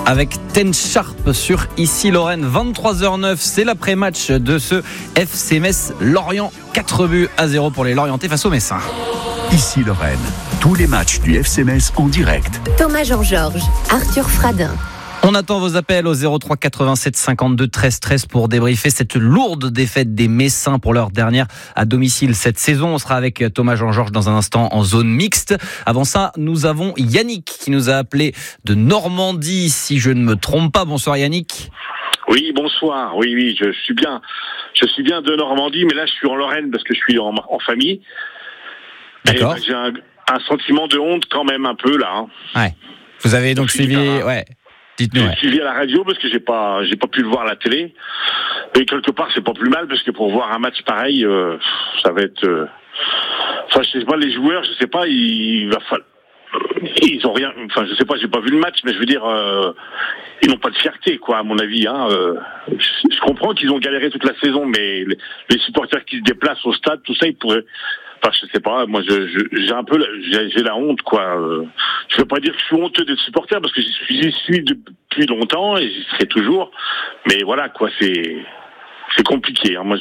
avec Ten Sharp sur Ici Lorraine. 23h09, c'est l'après-match de ce FC Metz Lorient. 4-0 pour les Lorientais face aux Messins. Ici Lorraine, tous les matchs du FC Metz en direct. Thomas Jean-Georges, Arthur Fradin. On attend vos appels au 03 87 52 13 13 pour débriefer cette lourde défaite des Messins pour leur dernière à domicile cette saison. On sera avec Thomas Jean-Georges dans un instant en zone mixte. Avant ça, nous avons Yannick qui nous a appelé de Normandie, si je ne me trompe pas. Bonsoir Yannick. Oui, bonsoir. Oui, je suis bien. Je suis bien de Normandie, mais là je suis en Lorraine parce que je suis en famille. D'accord. Et j'ai un sentiment de honte quand même un peu là. Hein. Ouais. Vous avez donc suivi... Ouais. Dites-nous. J'ai suivi à la radio parce que j'ai pas pu le voir à la télé. Et quelque part, c'est pas plus mal parce que pour voir un match pareil, ça va être. Enfin, je sais pas, les joueurs, je sais pas, il va falloir. Ils ont rien. Enfin, je sais pas, j'ai pas vu le match, mais je veux dire, ils n'ont pas de fierté, quoi, à mon avis. Hein. Je comprends qu'ils ont galéré toute la saison, mais les supporters qui se déplacent au stade, tout ça, ils pourraient. Enfin, je sais pas, moi, j'ai un peu, j'ai la honte, quoi. Je veux pas dire que je suis honteux d'être supporter parce que j'y suis depuis longtemps et j'y serai toujours. Mais voilà, quoi, c'est compliqué. Hein. Moi,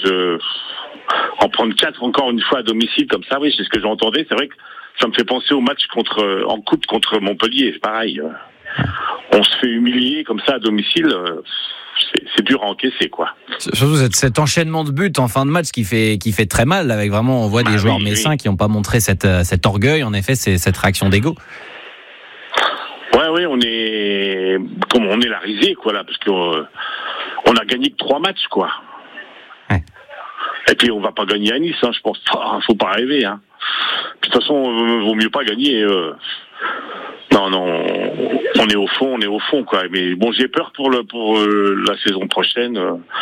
en prendre 4 encore une fois à domicile comme ça, oui, c'est ce que j'entendais. C'est vrai que ça me fait penser au match en coupe contre Montpellier. C'est pareil. On se fait humilier comme ça à domicile. C'est dur à encaisser, quoi. Surtout cet enchaînement de buts en fin de match qui fait très mal. Avec vraiment, on voit des joueurs messins qui n'ont pas montré cet orgueil. En effet, c'est cette réaction d'ego. Ouais, on est la risée, quoi, là, parce que on a gagné que 3 matchs, quoi. Ouais. Et puis on va pas gagner à Nice, hein, je pense. Faut pas rêver, hein. De toute façon, vaut mieux pas gagner. Non, on est au fond, quoi. Mais bon, j'ai peur pour la saison prochaine,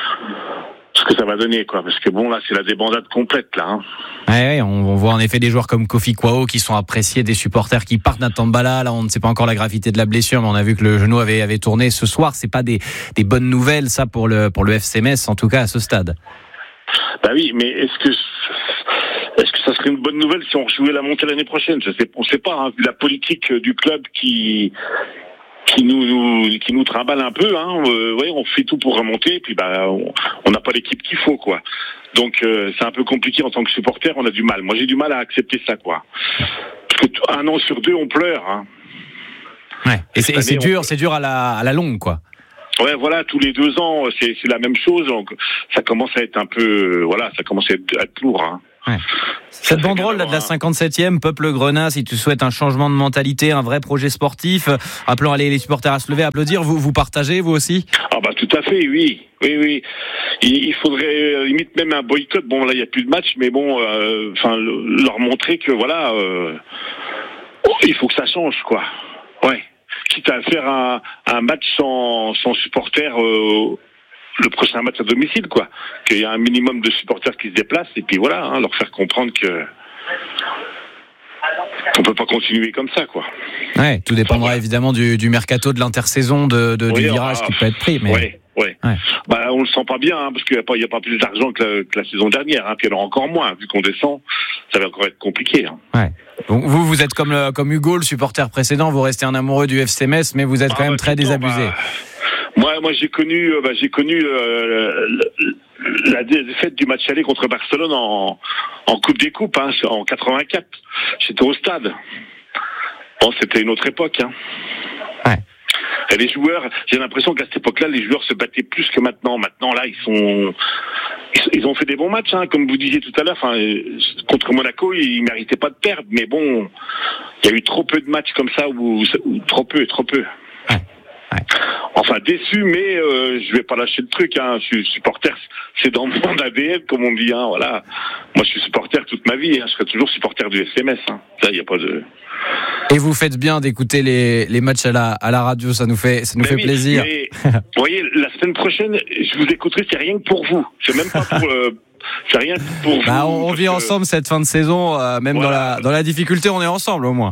ce que ça va donner, quoi. Parce que bon, là, c'est la débandade complète, là. Hein. Ouais, on voit en effet des joueurs comme Kofi Kwao qui sont appréciés, des supporters qui partent d'un Tambala. Là, on ne sait pas encore la gravité de la blessure, mais on a vu que le genou avait tourné ce soir. C'est pas des bonnes nouvelles, ça, pour le FC Metz, en tout cas à ce stade. Bah oui, mais est-ce que ça serait une bonne nouvelle si on jouait la montée l'année prochaine? On sait pas, hein, vu la politique du club qui nous trimballe un peu, hein. Ouais, on fait tout pour remonter, et puis on n'a pas l'équipe qu'il faut, quoi. Donc c'est un peu compliqué en tant que supporter, on a du mal. Moi, j'ai du mal à accepter ça, quoi. Parce que 1 an sur 2, on pleure, hein. Ouais. Et c'est dur à la longue, quoi. Ouais, voilà, tous les 2 ans, c'est la même chose. Donc ça commence à être un peu, ça commence à être lourd, hein. Ouais. Cette banderole là de la 57e, Peuple Grenat, si tu souhaites un changement de mentalité, un vrai projet sportif, appelant les supporters à se lever, à applaudir, vous partagez, vous aussi? Ah bah tout à fait, oui. Il faudrait limite même un boycott. Bon, là il y a plus de match, mais bon, leur montrer que voilà, il faut que ça change, quoi. Ouais. Quitte à faire un match sans supporters. Le prochain match à domicile, quoi. Qu'il y a un minimum de supporters qui se déplacent et puis voilà, hein, leur faire comprendre que on peut pas continuer comme ça, quoi. Ouais, tout dépendra évidemment du mercato, de l'intersaison, du virage qui peut être pris. Mais... Ouais. Bah, on le sent pas bien, hein, parce qu'il y a pas plus d'argent que la saison dernière, hein, puis il y en aura encore moins, vu qu'on descend, ça va encore être compliqué. Hein. Ouais. Donc vous êtes comme Hugo, le supporter précédent, vous restez un amoureux du FC Metz, mais vous êtes quand même très désabusé. Moi, j'ai connu la défaite du match aller contre Barcelone en Coupe des Coupes, hein, en 84. J'étais au stade. Bon, c'était une autre époque, hein. Ouais. Et les joueurs, j'ai l'impression qu'à cette époque-là, les joueurs se battaient plus que maintenant. Maintenant, là, ils ont fait des bons matchs, hein, comme vous disiez tout à l'heure. Enfin, contre Monaco, ils méritaient pas de perdre, mais bon, il y a eu trop peu de matchs comme ça où trop peu. Ouais. Enfin, déçu, mais je vais pas lâcher le truc, hein. Je suis supporter, c'est dans mon ADN, comme on dit, hein. Voilà. Moi, je suis supporter toute ma vie, hein. Je serai toujours supporter du FC Metz, hein. Ça, y a pas de. Et vous faites bien d'écouter les matchs à la radio, ça nous fait plaisir. Mais, vous voyez, la semaine prochaine, je vous écouterai, c'est rien que pour vous. C'est même pas pour. C'est rien que pour vous. On vit ensemble cette fin de saison, même voilà. dans la difficulté, on est ensemble au moins.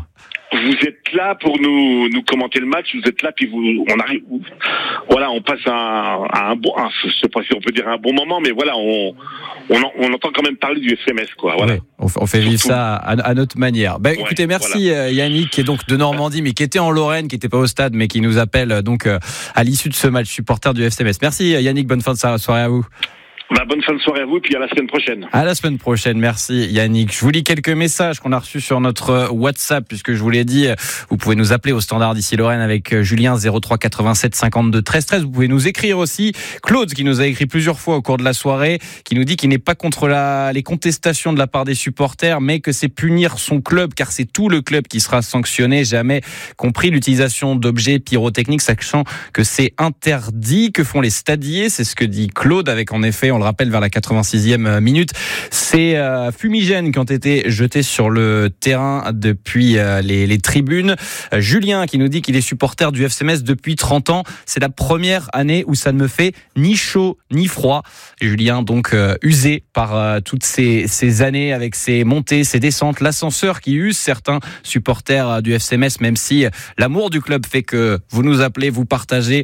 vous êtes là pour nous commenter le match, vous êtes là, puis on arrive, voilà, on passe un bon, je sais pas si on peut dire un bon moment, mais voilà, on entend quand même parler du FMS, quoi. Voilà. Ouais, on fait vivre ça à notre manière. Ben, écoutez, merci Yannick, qui est donc de Normandie, mais qui était en Lorraine, qui n'était pas au stade, mais qui nous appelle donc à l'issue de ce match, supporter du FMS. Merci Yannick, bonne fin de soirée à vous. Bonne fin de soirée à vous, puis à la semaine prochaine. À la semaine prochaine, merci Yannick. Je vous lis quelques messages qu'on a reçus sur notre WhatsApp, puisque je vous l'ai dit, vous pouvez nous appeler au standard d'ici Lorraine avec Julien 03 87 52 13 13. Vous pouvez nous écrire aussi. Claude, qui nous a écrit plusieurs fois au cours de la soirée, qui nous dit qu'il n'est pas contre les contestations de la part des supporters, mais que c'est punir son club, car c'est tout le club qui sera sanctionné. Jamais compris l'utilisation d'objets pyrotechniques, sachant que c'est interdit. Que font les stadiers? C'est ce que dit Claude, avec en effet, on le rappelle, vers la 86e minute, ces fumigènes qui ont été jetés sur le terrain depuis les tribunes. Julien, qui nous dit qu'il est supporter du FC Metz depuis 30 ans. C'est la première année où ça ne me fait ni chaud ni froid. Julien, donc usé par toutes ces années, avec ses montées, ses descentes, l'ascenseur qui use certains supporters du FC Metz, même si l'amour du club fait que vous nous appelez, vous partagez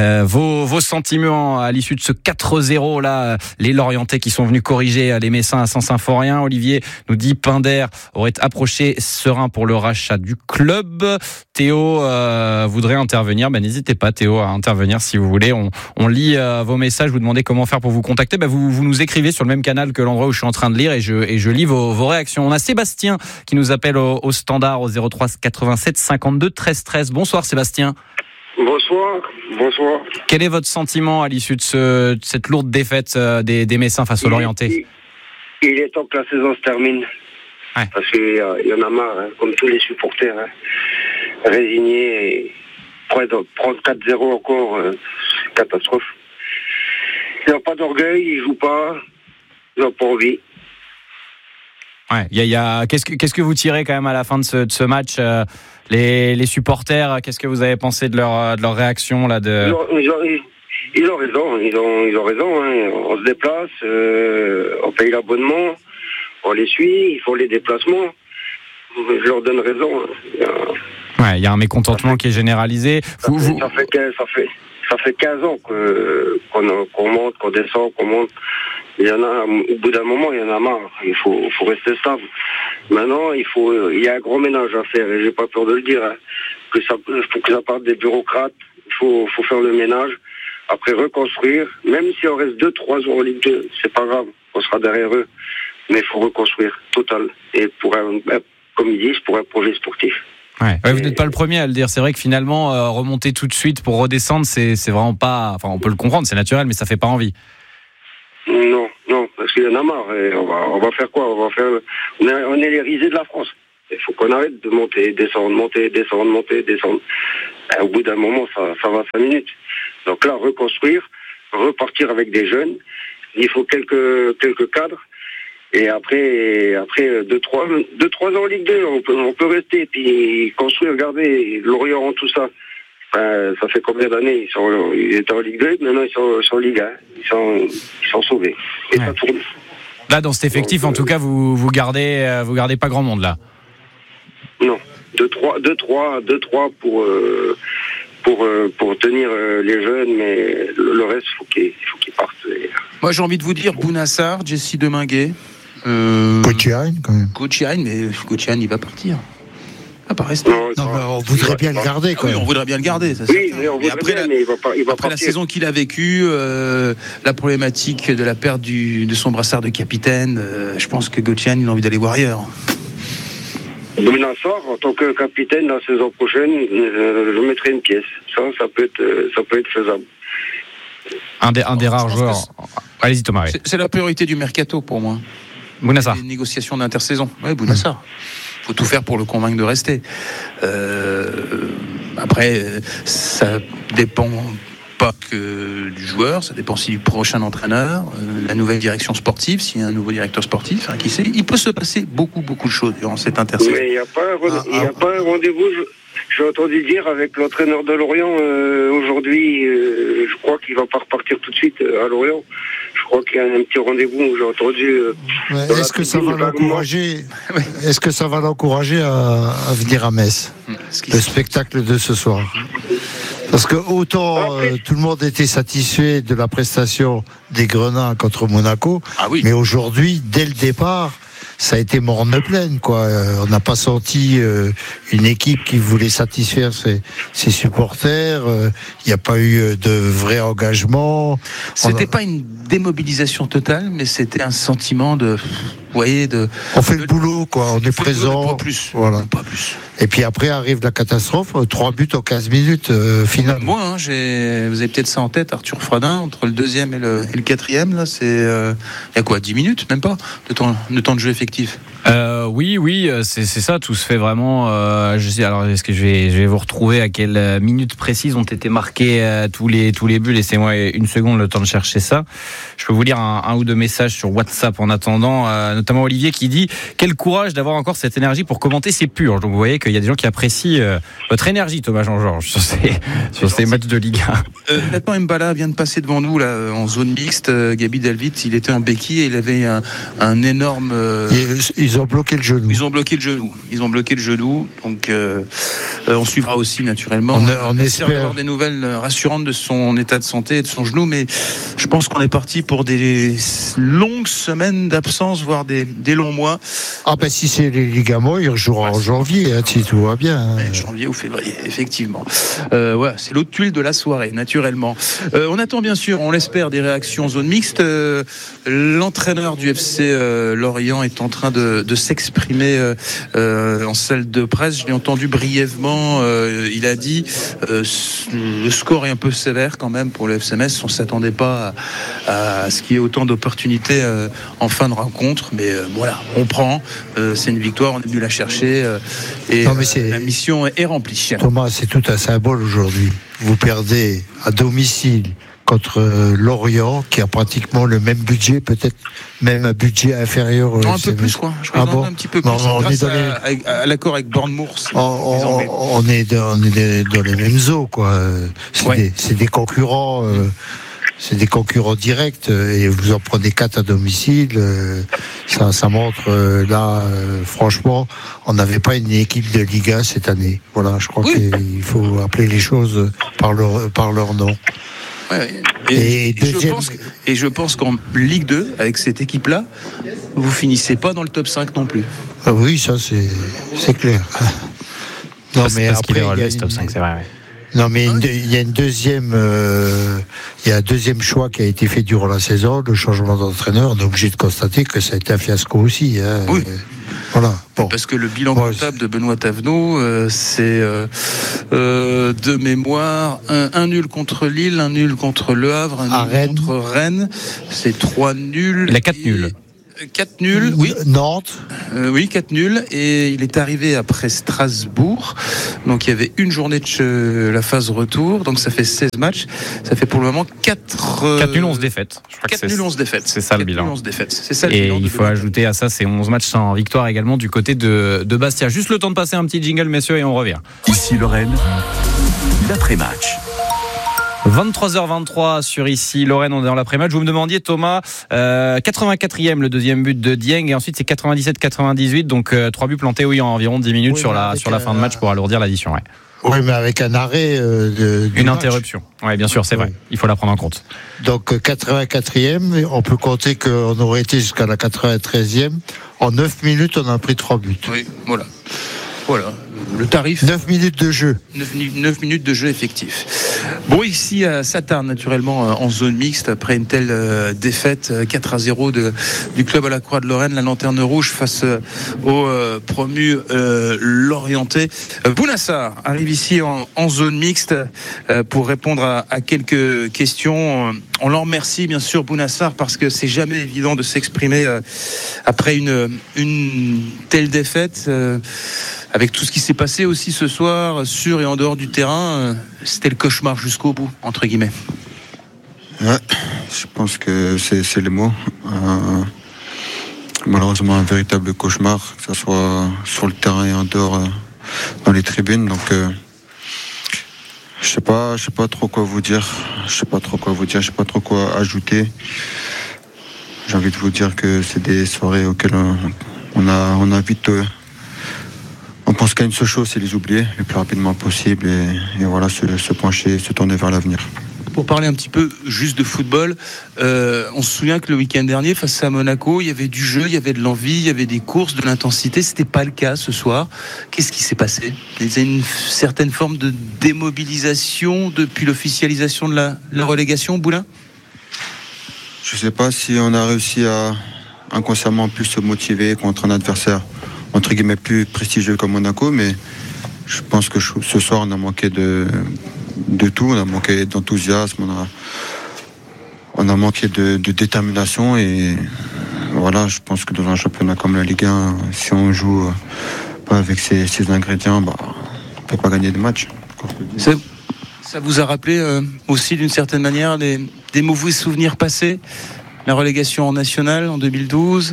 vos sentiments à l'issue de ce 4-0 là. Les Lorientais qui sont venus corriger les Messins à Saint-Symphorien. Olivier nous dit Pinder aurait approché serein pour le rachat du club. Théo voudrait intervenir. N'hésitez pas, Théo, à intervenir si vous voulez. On lit vos messages. Vous demandez comment faire pour vous contacter. Vous nous écrivez sur le même canal que l'endroit où je suis en train de lire, et je lis vos réactions. On a Sébastien qui nous appelle au standard au 03 87 52 13 13. Bonsoir Sébastien. Bonsoir. Quel est votre sentiment à l'issue de cette lourde défaite des Messins face aux Lorientais? Il est temps que la saison se termine. Ouais. Parce qu'il y en a marre, comme tous les supporters, résignés, et prendre 4-0 encore, catastrophe. Ils n'ont pas d'orgueil, ils jouent pas, ils n'ont pas envie. Ouais, qu'est-ce que vous tirez quand même à la fin de ce match, les supporters, qu'est-ce que vous avez pensé de leur réaction là de... Ils ont raison, ils ont raison. On se déplace, on paye l'abonnement, on les suit, ils font les déplacements. Je leur donne raison. Ouais, il y a un mécontentement qui est généralisé. Ça fait 15 ans qu'on monte, qu'on descend, qu'on monte. Il y en a, au bout d'un moment, il y en a marre. Il faut rester stable. Maintenant, il y a un gros ménage à faire, et j'ai pas peur de le dire. Il faut que ça parte des bureaucrates. Il faut faire le ménage. Après, reconstruire. Même si on reste 2-3 jours en Ligue 2, c'est pas grave. On sera derrière eux. Mais il faut reconstruire, total. Et comme ils disent, pour un projet sportif. Ouais, vous n'êtes pas le premier à le dire. C'est vrai que finalement, remonter tout de suite pour redescendre, c'est vraiment pas... Enfin, on peut le comprendre, c'est naturel, mais ça fait pas envie. Non, parce qu'il y en a marre. Et on va faire quoi? On est les risés de la France. Il faut qu'on arrête de monter, descendre, monter, descendre, monter, descendre. Au bout d'un moment, ça va 5 minutes. Donc là, reconstruire, repartir avec des jeunes. Il faut quelques cadres. Et après 2-3 ans en Ligue 2, on peut rester, puis construire, regarder Lorient, tout ça. Ça fait combien d'années ils étaient en Ligue 2, maintenant ils sont en Ligue 1. Ils sont sauvés. Et ça tourne. Là, dans cet effectif, en tout cas, vous gardez pas grand monde là. Non, 2-3 pour tenir les jeunes, mais le reste, il faut qu'ils partent. Moi, j'ai envie de vous dire Bounassar, Jesse Deminguet. Kochian, quand même. Mais Kochian, il va partir. Il va pas rester. Non, on voudrait bien le garder, quoi. Oui, on voudrait bien le garder. Ça, oui, mais on voudrait bien, mais il va après partir. la saison qu'il a vécue, la problématique de la perte de son brassard de capitaine, je pense que Kochian, il a envie d'aller voir ailleurs. Bounassar, en tant que capitaine la saison prochaine, je mettrai une pièce. Ça peut être faisable. Un des rares joueurs. Allez-y Thomas. Oui. C'est la priorité du mercato pour moi. Bounassar. Les négociations d'intersaison. Oui, Bounassar. Faut tout faire pour le convaincre de rester. Après, ça dépend pas que du joueur, ça dépend aussi du prochain entraîneur, la nouvelle direction sportive, s'il y a un nouveau directeur sportif, qui sait. Il peut se passer beaucoup de choses durant cette intersaison. Mais il n'y a pas un rendez-vous. j'ai entendu dire avec l'entraîneur de Lorient aujourd'hui, je crois qu'il va pas repartir tout de suite à Lorient. Je crois qu'il y a un petit rendez-vous, j'ai entendu. Est-ce que ça va l'encourager Est-ce que ça va l'encourager à venir à Metz, le spectacle de ce soir? Parce que autant tout le monde était satisfait de la prestation des Grenats contre Monaco, mais aujourd'hui, dès le départ, ça a été morne pleine, quoi. On n'a pas senti une équipe qui voulait satisfaire ses supporters. Il n'y a pas eu de vrai engagement. C'était pas une démobilisation totale, mais c'était un sentiment de, vous voyez, on fait le boulot, quoi. On est présent. Pas plus. Voilà. Pas plus. Et puis après arrive la catastrophe, 3 buts en 15 minutes finale. Moi, vous avez peut-être ça en tête, Arthur Fradin, entre le deuxième et le quatrième, là, c'est, il y a quoi, 10 minutes, même pas, de temps de jeu effectif. Oui, c'est ça. Tout se fait vraiment. Je sais. Alors, est-ce que je vais vous retrouver à quelle minute précise ont été marqués tous les buts. Laissez-moi une seconde, le temps de chercher ça. Je peux vous lire un ou deux messages sur WhatsApp en attendant, notamment Olivier qui dit quel courage d'avoir encore cette énergie pour commenter ces purges. Donc vous voyez qu'il y a des gens qui apprécient votre énergie, Thomas Jean-Georges, sur ces matchs de Ligue 1. Nathan Mbala vient de passer devant nous là en zone mixte. Gabi Delvit, il était en béquille et il avait un énorme. Ils ont bloqué le genou. Ils ont bloqué le genou. Donc on suivra aussi naturellement. On espère avoir des nouvelles rassurantes de son état de santé et de son genou, mais je pense qu'on est parti pour des longues semaines d'absence, voire des longs mois. Ah ben si c'est les ligaments, il rejouera en janvier, si tout va bien. Janvier ou février, effectivement. Voilà, c'est l'autre tuile de la soirée, naturellement. On attend bien sûr, on l'espère, des réactions zone mixte. L'entraîneur du FC Lorient est en train de s'exprimer en salle de presse. Je l'ai entendu brièvement. Il a dit le score est un peu sévère quand même pour le FC Metz. On ne s'attendait pas à ce qu'il y ait autant d'opportunités en fin de rencontre. Mais voilà, on prend. C'est une victoire, on est venu la chercher. Et la mission est remplie. Thomas, c'est tout un symbole aujourd'hui. Vous perdez à domicile contre Lorient, qui a pratiquement le même budget, peut-être même un budget inférieur. Non, un peu plus, quoi. Je bon un petit peu plus. Non, grâce à l'accord avec Bournemouth. On est dans les mêmes eaux, quoi. C'est des concurrents. C'est des concurrents directs et vous en prenez 4 à domicile. Ça montre là, franchement, on n'avait pas une équipe de Ligue 1 cette année. Voilà, je crois qu'il faut appeler les choses par leur nom. Ouais, et je pense qu'en Ligue 2, avec cette équipe-là, vous finissez pas dans le top 5 non plus. Ah oui, ça c'est clair. Non, mais après, il y a top 5, c'est vrai. Ouais. Non, mais il y a un deuxième choix qui a été fait durant la saison, le changement d'entraîneur. On est obligé de constater que ça a été un fiasco aussi. Hein. Oui. Voilà. Bon. Parce que le bilan comptable de Benoît Tavenot, c'est de mémoire un nul contre Lille, un nul contre Le Havre, un nul contre Rennes. C'est 3 nuls. Il a 4 nuls. 4 nuls, oui. Nantes. Oui, 4 nuls. Et il est arrivé après Strasbourg. Donc il y avait une journée de la phase retour. Donc ça fait 16 matchs. Ça fait pour le moment 4 nuls, 11 défaites. 4 nuls, 11 défaites. C'est ça le bilan. 11 défaites. C'est ça le et bilan. Il faut ajouter à ça, c'est 11 matchs sans victoire également du côté de Bastia. Juste le temps de passer un petit jingle, messieurs, et on revient. Ici Lorraine, l'après-match. 23h23 sur Ici Lorraine, on est dans l'après-match. Vous me demandiez, Thomas, 84e le deuxième but de Dieng, et ensuite c'est 97-98, donc 3 buts plantés en environ 10 minutes sur la fin de match pour alourdir l'addition. Ouais. Oui, mais avec un arrêt une interruption. Oui, bien sûr, c'est vrai. Il faut la prendre en compte. Donc 84e, on peut compter qu'on aurait été jusqu'à la 93e. En 9 minutes, on a pris 3 buts. Oui, voilà. Voilà, le tarif. 9 minutes de jeu. 9 minutes de jeu effectif. Bon, ici à Satarn, naturellement, en zone mixte, après une telle défaite 4-0 du club à la Croix de Lorraine, la Lanterne Rouge face au promu Lorientais. Bounassar arrive ici en zone mixte pour répondre à quelques questions. On l'en remercie, bien sûr, Bounassar, parce que c'est jamais évident de s'exprimer après une telle défaite. Avec tout ce qui s'est passé aussi ce soir, sur et en dehors du terrain, c'était le cauchemar jusqu'au bout, entre guillemets. Ouais, je pense que c'est les mots. Malheureusement, un véritable cauchemar, que ce soit sur le terrain et en dehors, dans les tribunes. Donc, Je sais pas trop quoi vous dire. Je sais pas trop quoi ajouter. J'ai envie de vous dire que c'est des soirées auxquelles on a vite. On pense qu'à une seule chose, c'est les oublier le plus rapidement possible et voilà, se pencher, se tourner vers l'avenir. Pour parler un petit peu juste de football, on se souvient que le week-end dernier, face à Monaco, il y avait du jeu, il y avait de l'envie, il y avait des courses, de l'intensité. C'était pas le cas ce soir. Qu'est-ce qui s'est passé ? Il y a une certaine forme de démobilisation depuis l'officialisation de la relégation, Boulin ? Je sais pas si on a réussi à inconsciemment plus se motiver contre un adversaire entre guillemets plus prestigieux comme Monaco, mais je pense que ce soir on a manqué de tout, on a manqué d'enthousiasme, on a manqué de détermination et voilà, je pense que dans un championnat comme la Ligue 1, si on joue pas avec ces ingrédients, on peut pas gagner de match. Ça vous a rappelé aussi d'une certaine manière des mauvais souvenirs passés ? La relégation en National en 2012,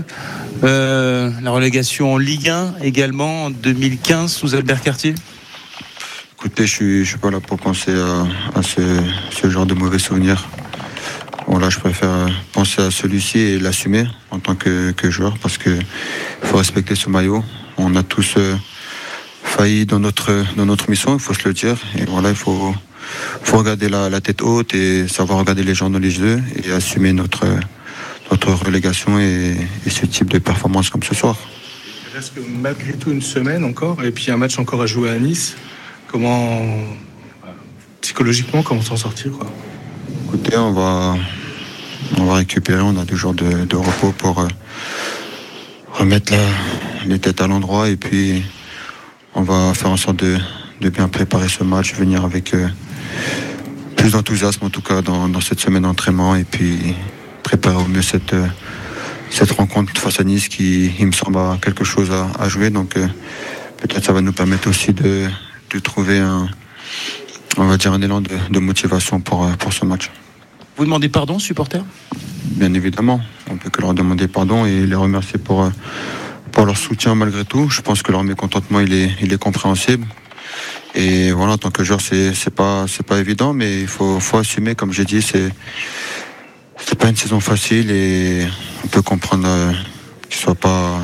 la relégation en Ligue 1 également en 2015 sous Albert Cartier. Écoutez, je suis pas là pour penser à ce genre de mauvais souvenirs. Voilà, je préfère penser à celui-ci et l'assumer en tant que joueur parce que faut respecter ce maillot. On a tous failli dans notre mission, il faut se le dire. Et voilà, il faut regarder la tête haute et savoir regarder les gens dans les yeux et assumer notre relégation et ce type de performance comme ce soir. Il reste malgré tout une semaine encore et puis un match encore à jouer à Nice. Comment, psychologiquement, comment s'en sortir quoi ? Écoutez, on va récupérer, on a 2 jours de repos pour remettre les têtes à l'endroit et puis on va faire en sorte de bien préparer ce match, venir avec plus d'enthousiasme en tout cas dans cette semaine d'entraînement et puis préparer au mieux cette rencontre face à Nice qui, il me semble, a quelque chose à jouer. Donc peut-être ça va nous permettre aussi de trouver un élan de motivation pour ce match. Vous demandez pardon, supporters ? Bien évidemment, on ne peut que leur demander pardon et les remercier pour leur soutien malgré tout. Je pense que leur mécontentement il est compréhensible. Et voilà, en tant que joueur, c'est pas évident, mais il faut assumer, comme j'ai dit, c'est pas une saison facile et on peut comprendre qu'ils soient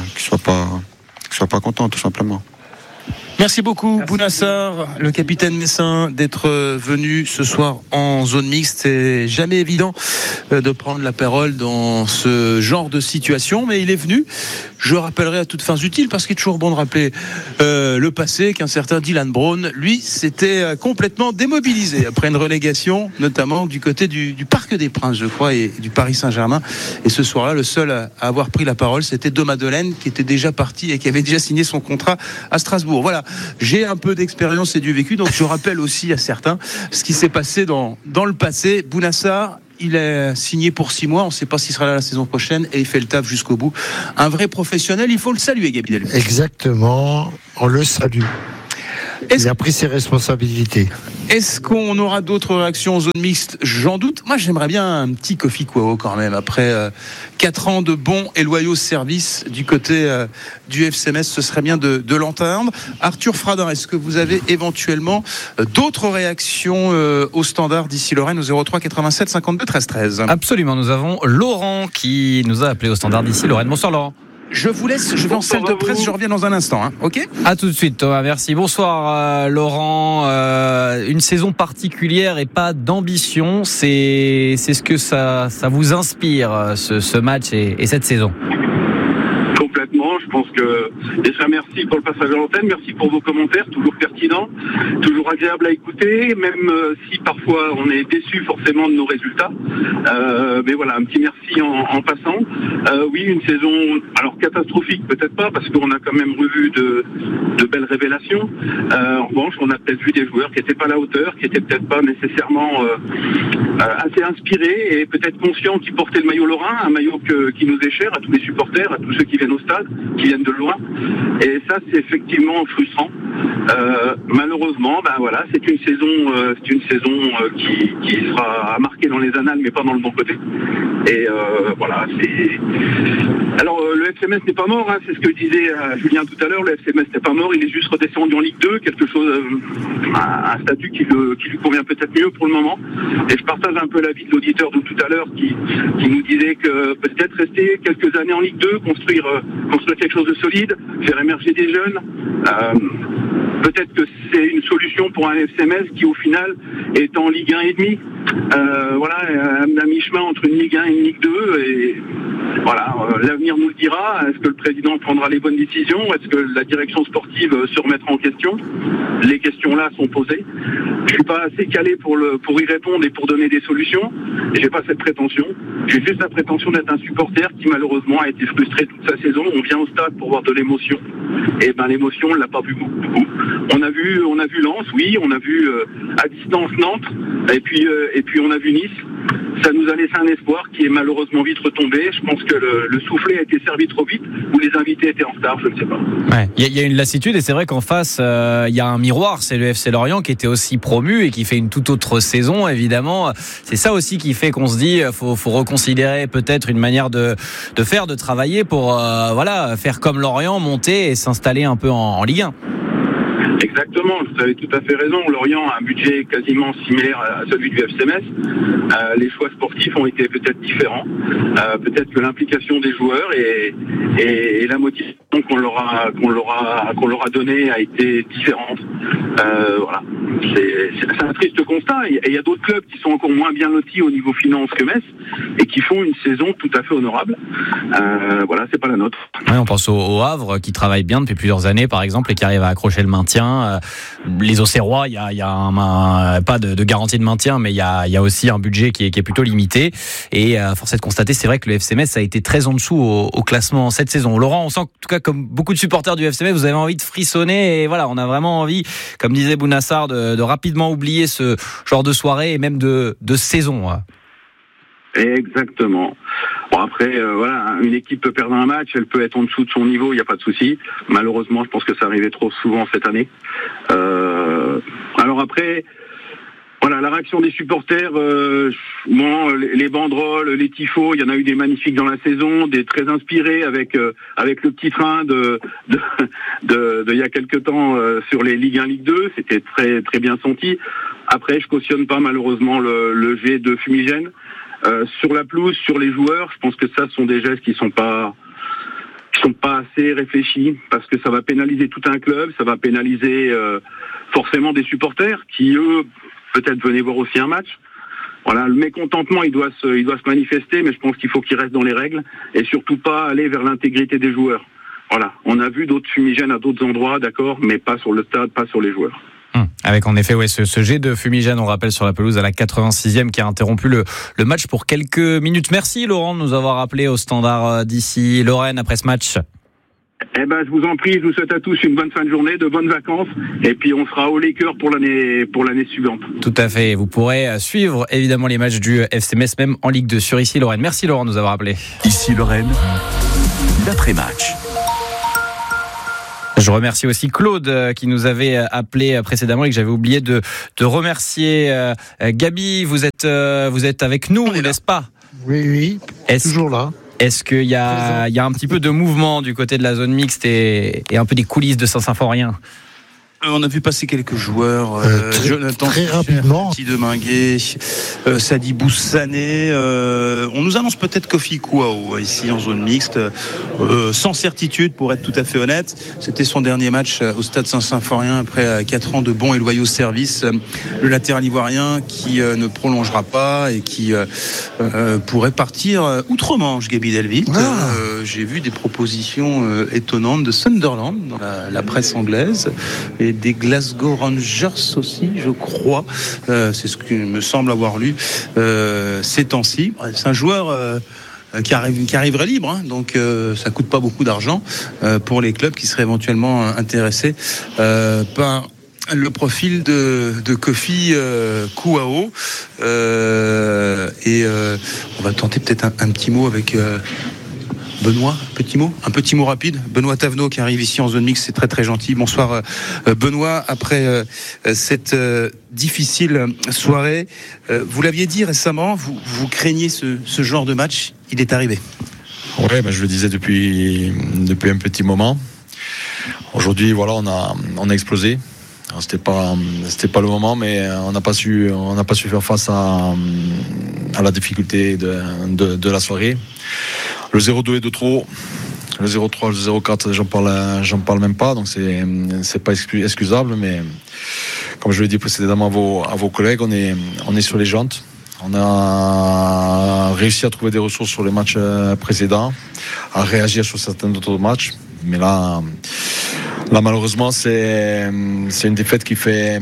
pas contents, tout simplement. Merci beaucoup, Bounassar, le capitaine messin, d'être venu ce soir en zone mixte. C'est jamais évident de prendre la parole dans ce genre de situation, mais il est venu. Je rappellerai à toutes fins utiles, parce qu'il est toujours bon de rappeler le passé, qu'un certain Dylan Brown, lui, s'était complètement démobilisé après une relégation, notamment du côté du Parc des Princes, je crois, et du Paris Saint-Germain. Et ce soir-là, le seul à avoir pris la parole, c'était Dom Madeleine, qui était déjà parti et qui avait déjà signé son contrat à Strasbourg. Voilà. J'ai un peu d'expérience et du vécu, donc je rappelle aussi à certains ce qui s'est passé dans le passé. Bounassar, il est signé pour 6 mois, on ne sait pas s'il sera là la saison prochaine et il fait le taf jusqu'au bout. Un vrai professionnel, il faut le saluer, Gabi Delhomme. Exactement, on le salue. Il a pris ses responsabilités. Est-ce qu'on aura d'autres réactions en zone mixte ? J'en doute. Moi, j'aimerais bien un petit Kofi Kouao quand même, après 4 ans de bons et loyaux services du côté du FC Metz. Ce serait bien de l'entendre. Arthur Fradin, est-ce que vous avez éventuellement d'autres réactions au standard d'ici Lorraine au 03 87 52 13 13 ? Absolument, nous avons Laurent qui nous a appelé au standard d'ici Lorraine. Bonsoir Laurent. Je vous laisse, je vais en salle de presse, je reviens dans un instant, ok ? À tout de suite Thomas, merci. Bonsoir Laurent. Une saison particulière et pas d'ambition, c'est ce que ça vous inspire, ce match et cette saison. Complètement, je pense que déjà merci pour le passage à l'antenne, merci pour vos commentaires, toujours pertinents, toujours agréable à écouter, même si parfois on est déçu forcément de nos résultats. Mais voilà, un petit merci en passant. Oui, une saison, alors catastrophique peut-être pas, parce qu'on a quand même revu de belles révélations. En revanche, on a peut-être vu des joueurs qui n'étaient pas à la hauteur, qui n'étaient peut-être pas nécessairement assez inspiré et peut-être conscient qu'il portait le maillot lorrain, un maillot qui nous est cher à tous les supporters, à tous ceux qui viennent au stade, qui viennent de loin. Et ça, c'est effectivement frustrant. Malheureusement, voilà, c'est une saison qui sera marquée dans les annales, mais pas dans le bon côté. Et voilà, c'est. Alors le FC Metz n'est pas mort, hein, c'est ce que disait Julien tout à l'heure. Le FC Metz n'est pas mort, il est juste redescendu en Ligue 2, quelque chose, un statut qui lui convient peut-être mieux pour le moment. Et je partage un peu l'avis de l'auditeur de tout à l'heure qui nous disait que peut-être rester quelques années en Ligue 2, construire quelque chose de solide, faire émerger des jeunes. Peut-être que c'est une solution pour un FC Metz qui, au final, est en Ligue 1 et demi. Voilà, à mi-chemin entre une Ligue 1 et une Ligue 2. Et voilà, l'avenir nous le dira. Est-ce que le président prendra les bonnes décisions? Est-ce que la direction sportive se remettra en question? Les questions-là sont posées. Je suis pas assez calé pour y répondre et pour donner des solutions. Et j'ai pas cette prétention. J'ai juste la prétention d'être un supporter qui, malheureusement, a été frustré toute sa saison. On vient au stade pour voir de l'émotion. Et l'émotion, on l'a pas vu beaucoup. On a vu Lens, oui, on a vu à distance Nantes, et puis on a vu Nice. Ça nous a laissé un espoir qui est malheureusement vite retombé. Je pense que le soufflet a été servi trop vite, ou les invités étaient en retard, je ne sais pas. Ouais, il y a une lassitude, et c'est vrai qu'en face, il y a un miroir, c'est le FC Lorient qui était aussi promu et qui fait une toute autre saison, évidemment. C'est ça aussi qui fait qu'on se dit, faut reconsidérer peut-être une manière de faire, de travailler pour faire comme Lorient, monter et s'installer un peu en Ligue 1. Exactement, vous avez tout à fait raison. Lorient a un budget quasiment similaire à celui du FC Metz. Les choix sportifs ont été peut-être différents. Peut-être que l'implication des joueurs et la motivation qu'on leur a donnée a été différente. Voilà, c'est un triste constat. Et il y a d'autres clubs qui sont encore moins bien lotis au niveau finance que Metz et qui font une saison tout à fait honorable. Voilà, c'est pas la nôtre. Ouais, on pense au Havre qui travaille bien depuis plusieurs années, par exemple, et qui arrive à accrocher le maintien. Les Auxerrois, il y a pas de garantie de maintien, mais il y a aussi un budget qui est plutôt limité. Et force est de constater, c'est vrai que le FC Metz a été très en dessous au classement cette saison. Laurent, on sent en tout cas, comme beaucoup de supporters du FC Metz, vous avez envie de frissonner. Et voilà, on a vraiment envie, comme disait Bounassar, de rapidement oublier ce genre de soirée et même de saison. Exactement. Bon, après, voilà, une équipe peut perdre un match, elle peut être en dessous de son niveau, il n'y a pas de souci. Malheureusement, je pense que ça arrivait trop souvent cette année. Alors après, voilà, la réaction des supporters, les banderoles, les tifos, il y en a eu des magnifiques dans la saison, des très inspirés avec le petit train de il y a quelque temps sur les Ligue 1, Ligue 2, c'était très très bien senti. Après, je cautionne pas malheureusement le jet de fumigène. Sur la pelouse, sur les joueurs, je pense que ça sont des gestes qui sont pas assez réfléchis, parce que ça va pénaliser tout un club, ça va pénaliser forcément des supporters qui, eux, peut-être venaient voir aussi un match. Voilà, le mécontentement, il doit se manifester, mais je pense qu'il faut qu'il reste dans les règles et surtout pas aller vers l'intégrité des joueurs. Voilà, on a vu d'autres fumigènes à d'autres endroits, d'accord, mais pas sur le stade, pas sur les joueurs. Avec en effet ce jet de fumigène, on rappelle, sur la pelouse à la 86e qui a interrompu le match pour quelques minutes. Merci Laurent de nous avoir appelé au standard d'ici Lorraine après ce match. Je vous en prie, je vous souhaite à tous une bonne fin de journée, de bonnes vacances, et puis on sera au Laker pour l'année suivante. Tout à fait, vous pourrez suivre évidemment les matchs du FC Metz même en Ligue 2 sur Ici Lorraine. Merci Laurent de nous avoir appelé. Ici Lorraine, l'après-match. Je remercie aussi Claude qui nous avait appelé précédemment et que j'avais oublié de remercier. Gabi, vous êtes avec nous, n'est-ce pas? Oui, toujours là. Est-ce qu'il y a un petit peu de mouvement du côté de la zone mixte et un peu des coulisses de Saint-Symphorien? On a vu passer quelques joueurs, Jonathan très rapidement, Petit Deminguet, Sadi Boussané. On nous annonce peut-être Kofi Kouao ici en zone mixte, sans certitude pour être tout à fait honnête. C'était son dernier match au stade Saint-Symphorien après 4 ans de bons et loyaux services. Le latéral ivoirien qui ne prolongera pas et qui pourrait partir outre-Manche, Gabi Delvit. J'ai vu des propositions étonnantes de Sunderland dans la presse anglaise et des Glasgow Rangers aussi, je crois. C'est ce que me semble avoir lu ces temps-ci. C'est un joueur qui arriverait libre, hein, donc ça coûte pas beaucoup d'argent pour les clubs qui seraient éventuellement intéressés par le profil de Kofi Kouao. Et on va tenter peut-être un petit mot avec Benoît. Un petit mot rapide. Benoît Thavenot qui arrive ici en zone mixte, c'est très très gentil. Bonsoir Benoît. Après cette difficile soirée, vous l'aviez dit récemment, vous craignez ce genre de match. Il est arrivé. Oui, je le disais depuis un petit moment. Aujourd'hui, voilà, on a explosé. Alors, c'était pas le moment, mais on n'a pas su faire face à la difficulté de la soirée. Le 0-2 est de trop. Le 0-3, le 0-4, j'en parle même pas. Donc c'est pas excusable, mais comme je l'ai dit précédemment à vos collègues, on est sur les jantes. On a réussi à trouver des ressources sur les matchs précédents, à réagir sur certains autres matchs. Mais là, malheureusement, c'est une défaite qui fait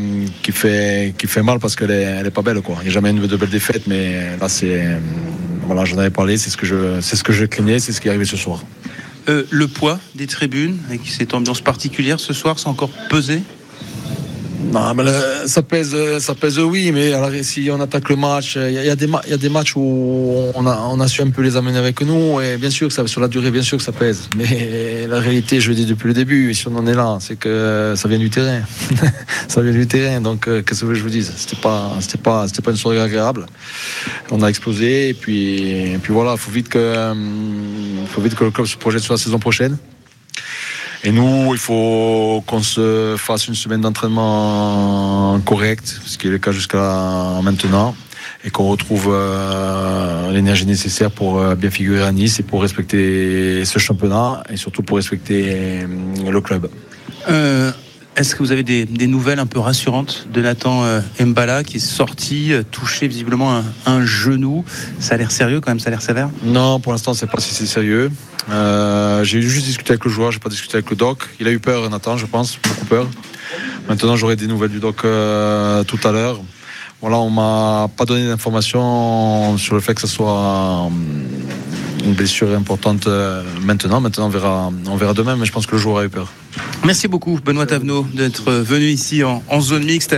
mal parce qu'elle est pas belle, quoi. Il n'y a jamais de belle défaite, mais là, voilà, j'en avais parlé. C'est ce que je craignais, c'est ce qui est arrivé ce soir. Le poids des tribunes, avec cette ambiance particulière ce soir, ça a encore pesé? Non, mais ça pèse, oui, mais alors, si on attaque le match, il y a des matchs où on a su un peu les amener avec nous, et bien sûr que sur la durée, bien sûr que ça pèse. Mais la réalité, je le dis depuis le début, si on en est là, c'est que ça vient du terrain. Ça vient du terrain, donc qu'est-ce que je vous dise? C'était pas une soirée agréable. On a explosé, et puis voilà, il faut vite que le club se projette sur la saison prochaine. Et nous, il faut qu'on se fasse une semaine d'entraînement correcte, ce qui est le cas jusqu'à maintenant, et qu'on retrouve l'énergie nécessaire pour bien figurer à Nice et pour respecter ce championnat et surtout pour respecter le club. Est-ce que vous avez des nouvelles un peu rassurantes de Nathan Mbala qui est sorti, touché visiblement un genou? Ça a l'air sérieux quand même, ça a l'air sévère? Non, pour l'instant, c'est pas si c'est sérieux. J'ai juste discuté avec le joueur, j'ai pas discuté avec le doc. Il a eu peur, Nathan, je pense, beaucoup peur. Maintenant, j'aurai des nouvelles du doc tout à l'heure. Voilà, on m'a pas donné d'informations sur le fait que ce soit une blessure importante maintenant. Maintenant, on verra demain, mais je pense que le joueur a eu peur. Merci beaucoup Benoît Thavenot d'être venu ici en zone mixte.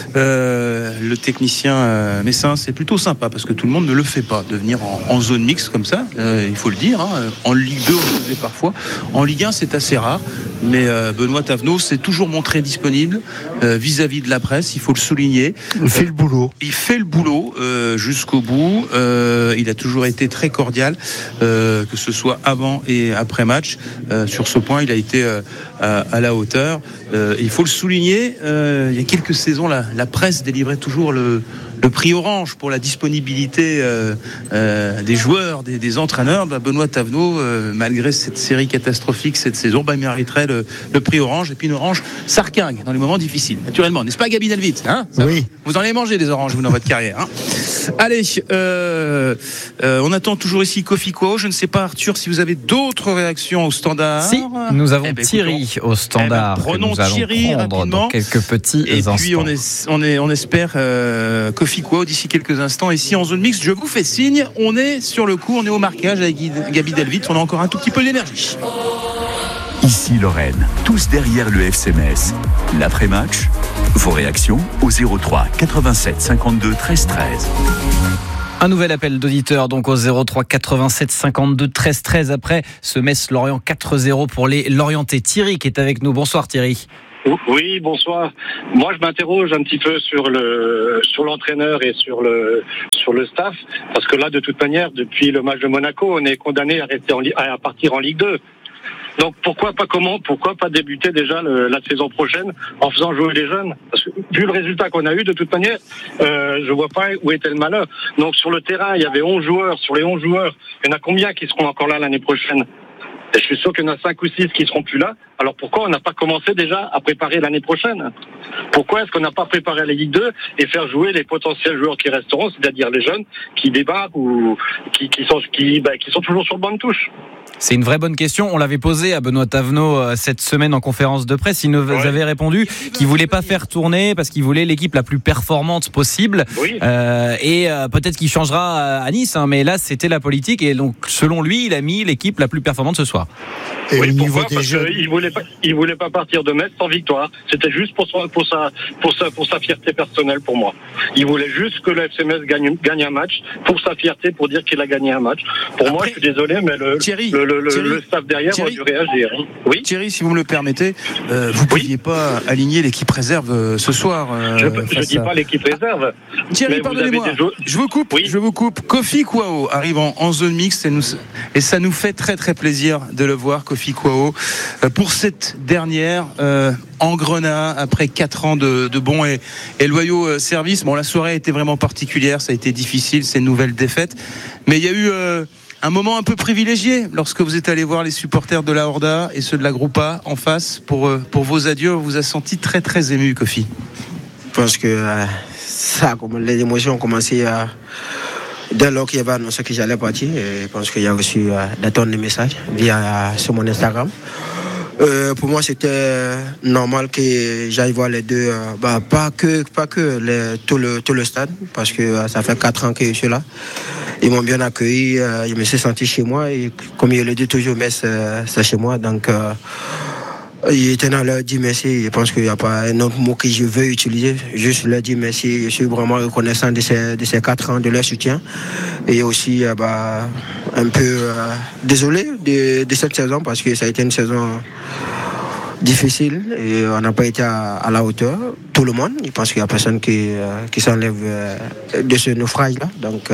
Le technicien messin, c'est plutôt sympa parce que tout le monde ne le fait pas de venir en zone mixte comme ça, il faut le dire. En Ligue 2 on le faisait parfois, en Ligue 1 c'est assez rare, mais Benoît Thavenot s'est toujours montré disponible vis-à-vis de la presse, il faut le souligner. Il fait le boulot jusqu'au bout. Il a toujours été très cordial, que ce soit avant et après match. Sur ce point il a été à la hauteur. Il faut le souligner, il y a quelques saisons, la presse délivrait toujours le prix orange pour la disponibilité des joueurs, des entraîneurs. Benoît Thavenot, malgré cette série catastrophique cette saison, il mériterait le prix orange, et puis une orange sarquingue dans les moments difficiles, naturellement. N'est-ce pas, Gabi Delvit, Oui. Vous en avez mangé des oranges, vous, dans votre carrière. Allez, on attend toujours ici Kofi Kouao. Je ne sais pas, Arthur, si vous avez d'autres réactions au standard. Si, nous avons Thierry au standard. Prenons Thierry rapidement dans quelques petits instants. Et puis on espère Kofi Kouao d'ici quelques instants. Et si en zone mixte, je vous fais signe, on est sur le coup, on est au marquage avec Gabi Delvit. On a encore un tout petit peu d'énergie. Ici Lorraine, tous derrière le FC Metz. L'après-match, vos réactions au 03 87 52 13 13. Un nouvel appel d'auditeur donc au 03 87 52 13 13 après ce Metz-Lorient 4-0 pour les Lorientais. Thierry qui est avec nous. Bonsoir Thierry. Oui, bonsoir. Moi, je m'interroge un petit peu sur l'entraîneur et sur le staff, parce que là, de toute manière, depuis le match de Monaco, on est condamné à partir en Ligue 2. Donc pourquoi pas débuter déjà la saison prochaine en faisant jouer les jeunes? Parce que vu le résultat qu'on a eu, de toute manière, je vois pas où était le malheur. Donc sur le terrain, il y avait 11 joueurs. Sur les 11 joueurs, il y en a combien qui seront encore là l'année prochaine? Et je suis sûr qu'il y en a 5 ou 6 qui seront plus là. Alors pourquoi on n'a pas commencé déjà à préparer l'année prochaine? Pourquoi est-ce qu'on n'a pas préparé la Ligue 2 et faire jouer les potentiels joueurs qui resteront, c'est-à-dire les jeunes qui débarquent ou qui sont toujours sur le banc de touche? C'est une vraie bonne question. On l'avait posée à Benoît Thavenot cette semaine en conférence de presse. Il nous avait répondu qu'il voulait pas faire tourner parce qu'il voulait l'équipe la plus performante possible. Oui. Et peut-être qu'il changera à Nice, hein, mais là c'était la politique et donc selon lui, il a mis l'équipe la plus performante ce soir. Et oui, pourquoi ? Parce qu'il voulait pas partir de Metz sans victoire. C'était juste pour sa fierté personnelle pour moi. Il voulait juste que le FC Metz gagne un match pour sa fierté, pour dire qu'il a gagné un match. Pour moi, je suis désolé, mais le staff derrière a dû réagir. Oui. Thierry, si vous me le permettez, vous ne pouviez pas aligner l'équipe réserve ce soir. Je ne dis pas l'équipe réserve. Thierry, pardonnez-moi. Je vous coupe. Kofi Kouao arrive en zone mixte et ça nous fait très très plaisir de le voir, Kofi Kouao, pour cette dernière en Grenat après 4 ans de bons et loyaux services. Bon, la soirée a été vraiment particulière, ça a été difficile, c'est une nouvelle défaite, mais il y a eu un moment un peu privilégié lorsque vous êtes allé voir les supporters de la Horda et ceux de la Groupa en face pour vos adieux. Vous a senti très très ému, Kofi. Je pense que les émotions ont commencé dès lors qu'il y avait annoncé que j'allais partir. Et je pense qu'il y a reçu des tonnes de messages sur mon Instagram. Pour moi, c'était normal que j'aille voir les deux, pas que tout le stade, parce que ça fait 4 ans que je suis là. Ils m'ont bien accueilli, je me suis senti chez moi et comme je le dis toujours, Metz, c'est chez moi. Donc, il était dans leur dire merci. Je pense qu'il n'y a pas un autre mot que je veux utiliser. Juste leur dire merci. Je suis vraiment reconnaissant de ces 4 ans, de leur soutien. Et aussi, un peu désolé de cette saison parce que ça a été une saison difficile et on n'a pas été à la hauteur. Tout le monde. Je pense qu'il n'y a personne qui s'enlève de ce naufrage-là. Donc,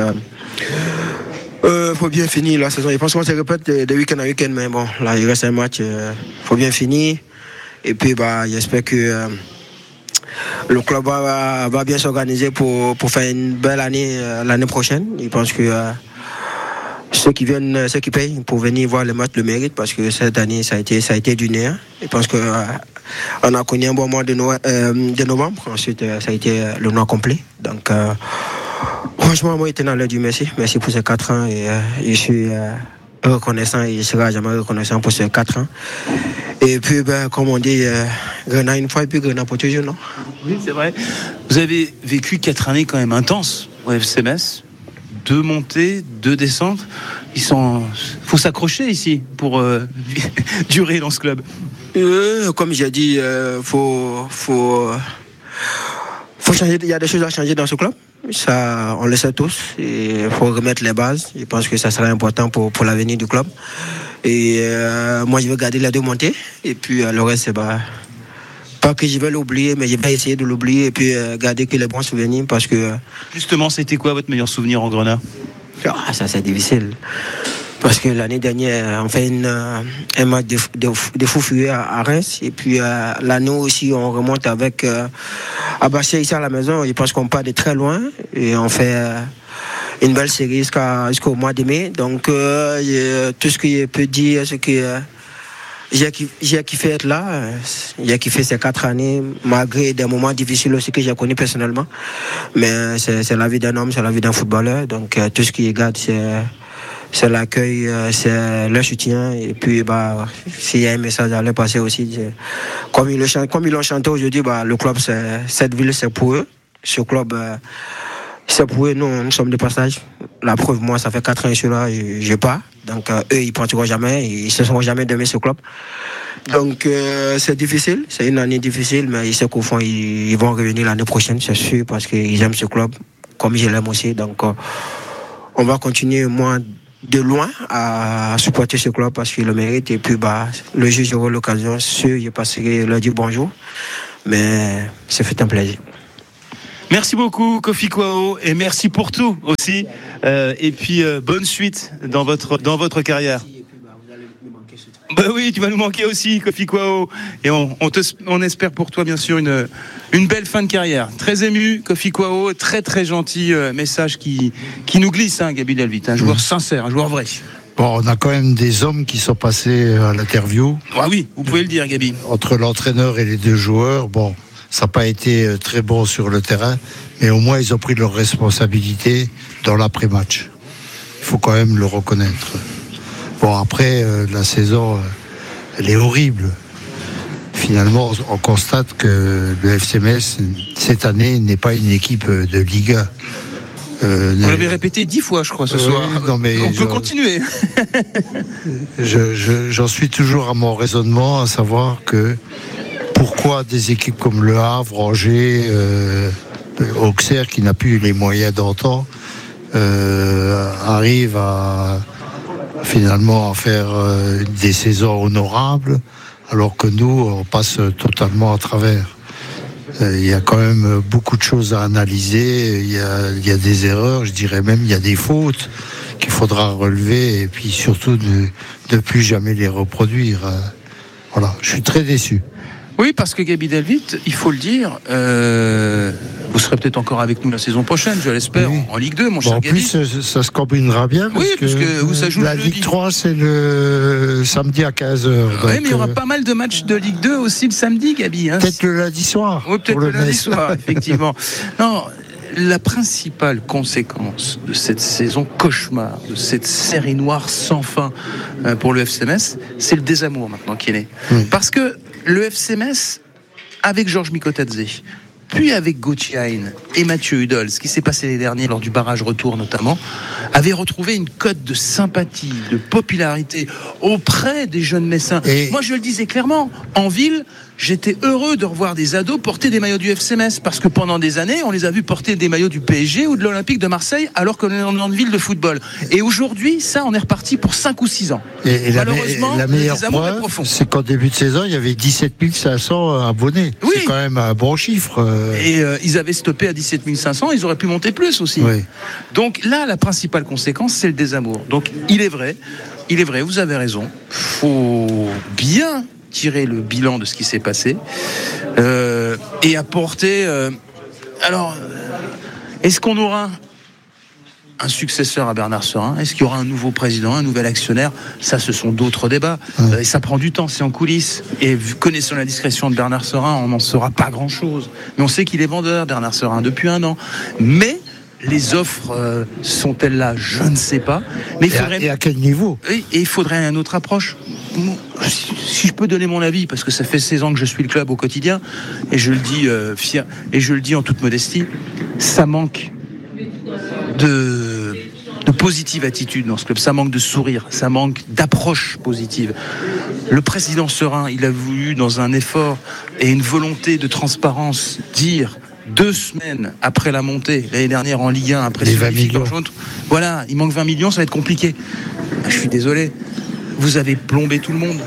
faut bien finir la saison. Je pense qu'on se répète de week-end en week-end, mais bon, là il reste un match. Faut bien finir. Et puis j'espère que le club va bien s'organiser pour faire une belle année l'année prochaine. Je pense que ceux qui payent pour venir voir le match le méritent parce que cette année ça a été du néant. Je pense que on a connu un bon mois de novembre. Ensuite ça a été le mois complet. Donc franchement, moi, j'étais dans l'heure du merci. Merci pour ces 4 ans et je suis reconnaissant et je serai jamais reconnaissant pour ces 4 ans. Et puis, comme on dit, Grenat une fois et puis Grenat pour toujours, non ? Oui, c'est vrai. Vous avez vécu 4 années quand même intenses au FC Metz. 2 montées, 2 descentes. Faut s'accrocher ici pour durer dans ce club. Comme j'ai dit, faut changer. Il y a des choses à changer dans ce club. Ça, on le sait tous. Il faut remettre les bases. Je pense que ça sera important pour l'avenir du club. Et moi, je vais garder les 2 montées. Et puis, le reste, c'est pas que je vais l'oublier, mais je vais essayer de l'oublier et puis garder que les bons souvenirs. Parce que. Justement, c'était quoi votre meilleur souvenir en Grenat ? Ça, c'est difficile. Parce que l'année dernière, on fait un match de fou furieux à Reims. Et puis l'année aussi, on remonte avec Abaché ici à la maison. Je pense qu'on part de très loin. Et on fait une belle série jusqu'au mois de mai. Donc tout ce que je peux dire, c'est que j'ai kiffé être là. J'ai kiffé ces 4 années, malgré des moments difficiles aussi que j'ai connus personnellement. Mais c'est la vie d'un homme, c'est la vie d'un footballeur. Donc tout ce qui garde, c'est l'accueil, c'est le soutien. Et puis, s'il y a un message à leur passer aussi, comme ils l'ont chanté aujourd'hui, le club, cette ville, c'est pour eux. Ce club, c'est pour eux. Nous sommes de passage. La preuve, moi, ça fait 4 ans que je suis là, je pars. Donc, eux, ils ne partiront jamais. Ils ne se seront jamais d'aimer ce club. Donc, c'est difficile. C'est une année difficile, mais ils savent qu'au fond, ils vont revenir l'année prochaine, c'est sûr, parce qu'ils aiment ce club, comme je l'aime aussi. Donc, on va continuer, moi, de loin à supporter ce club parce qu'il le mérite. Et puis le jour j'aurai l'occasion, je passerai leur dire bonjour. Mais ça fait un plaisir. Merci beaucoup Kofi Kouao et merci pour tout aussi. Et puis bonne suite dans votre carrière. Oui, tu vas nous manquer aussi, Kofi Kouao. Et on espère pour toi, bien sûr, une belle fin de carrière. Très ému, Kofi Kouao, très très gentil message qui nous glisse, Gabi Delvit. Un joueur sincère, un joueur vrai. Bon, on a quand même des hommes qui sont passés à l'interview. Ah oui, vous pouvez le dire, Gabi. Entre l'entraîneur et les 2 joueurs, bon, ça n'a pas été très bon sur le terrain, mais au moins ils ont pris leurs responsabilités dans l'après-match. Il faut quand même le reconnaître. Bon, après, la saison, elle est horrible. Finalement, on constate que le FC Metz, cette année, n'est pas une équipe de Ligue 1. Vous l'avez répété 10 fois, je crois, ce soir. Non, mais on peut continuer. J'en suis toujours à mon raisonnement, à savoir que pourquoi des équipes comme Le Havre, Angers, Auxerre, qui n'a plus les moyens d'antan, arrivent à finalement à faire des saisons honorables, alors que nous, on passe totalement à travers. Il y a quand même beaucoup de choses à analyser, il y a des erreurs, je dirais même il y a des fautes qu'il faudra relever et puis surtout de plus jamais les reproduire. Voilà, je suis très déçu. Oui, parce que Gaby Delvit, il faut le dire, vous serez peut-être encore avec nous la saison prochaine, je l'espère, en Ligue 2, mon cher Gaby. En plus, ça se combinera bien. Oui, parce que vous, ça joue la Ligue 3, c'est le samedi à 15h. Oui, mais il y aura pas mal de matchs de Ligue 2 aussi le samedi, Gaby. Peut-être le lundi soir. Oui, peut-être le lundi soir, effectivement. Non, la principale conséquence de cette saison cauchemar, de cette série noire sans fin pour le FC Metz, c'est le désamour maintenant qui est né. Parce que le FC Metz, avec Georges Mikotadze, puis avec Gauthier Hein et Mathieu Hudol, ce qui s'est passé les derniers lors du barrage retour notamment, avait retrouvé une cote de sympathie, de popularité auprès des jeunes Messins. Moi, je le disais clairement, en ville, j'étais heureux de revoir des ados porter des maillots du FC Metz, parce que pendant des années, on les a vus porter des maillots du PSG ou de l'Olympique de Marseille, alors qu'on est dans une ville de football. Et aujourd'hui, ça, on est reparti pour 5 ou 6 ans. Et malheureusement, la meilleure preuve, c'est qu'en début de saison, il y avait 17 500 abonnés. Oui. C'est quand même un bon chiffre. Et ils avaient stoppé à 17 500, ils auraient pu monter plus aussi. Oui. Donc là, la principale conséquence, c'est le désamour. Donc il est vrai, vous avez raison, faut bien tirer le bilan de ce qui s'est passé et apporter... alors, est-ce qu'on aura un successeur à Bernard Serin? Est-ce qu'il y aura un nouveau président, un nouvel actionnaire? Ça, ce sont d'autres débats. Et ça prend du temps, c'est en coulisses. Et connaissant la discrétion de Bernard Serin, on n'en saura pas grand-chose. Mais on sait qu'il est vendeur, Bernard Serin, depuis 1 an. Mais les offres sont-elles là? Je ne sais pas. Mais et à quel niveau? Oui, et il faudrait une autre approche. Si je peux donner mon avis, parce que ça fait 16 ans que je suis le club au quotidien, et je le dis fier, et je le dis en toute modestie, ça manque de positive attitude dans ce club, ça manque de sourire, ça manque d'approche positive. Le président Serin, il a voulu, dans un effort et une volonté de transparence, dire 2 semaines après la montée, l'année dernière en Ligue 1, après les 20 millions. Voilà, il manque 20 millions, ça va être compliqué. Je suis désolé. Vous avez plombé tout le monde.